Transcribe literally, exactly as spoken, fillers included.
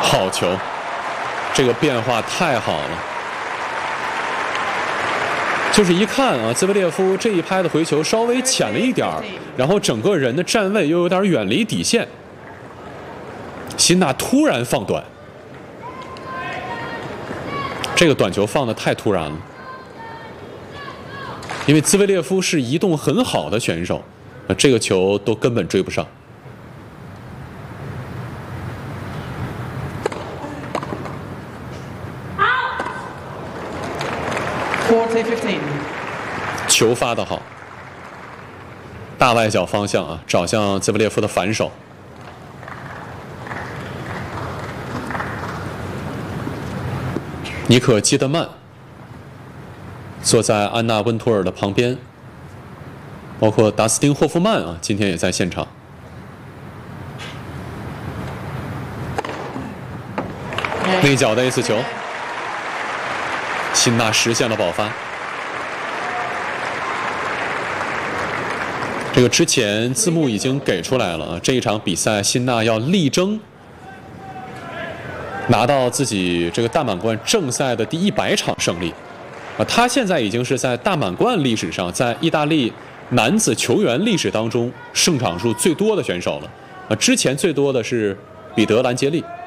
好球，这个变化太好了。就是一看啊，兹维列夫这一拍的回球稍微浅了一点儿，然后整个人的站位又有点远离底线。辛纳突然放短，这个短球放得太突然了，因为兹维列夫是移动很好的选手，这个球都根本追不上。球发得好，大外角方向啊，找向兹维列夫的反手。尼可基德曼坐在安娜温图尔的旁边，包括达斯汀霍夫曼啊，今天也在现场。内角的 A 四球，辛纳实现了保发。这个之前字幕已经给出来了啊，这一场比赛辛纳要力争拿到自己这个大满贯正赛的第一百场胜利，啊，他现在已经是在大满贯历史上，在意大利男子球员历史当中胜场数最多的选手了，啊，之前最多的是彼得兰杰利。